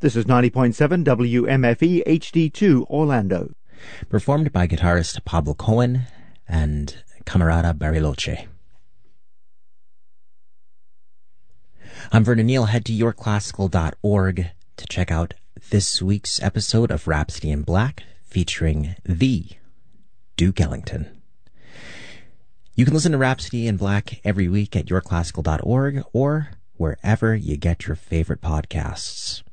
This is 90.7 WMFE HD2 Orlando. Performed by guitarist Pablo Cohen and Camarada Bariloche. I'm Vernon Neal. Head to yourclassical.org to check out this week's episode of Rhapsody in Black featuring the Duke Ellington. You can listen to Rhapsody in Black every week at yourclassical.org or wherever you get your favorite podcasts.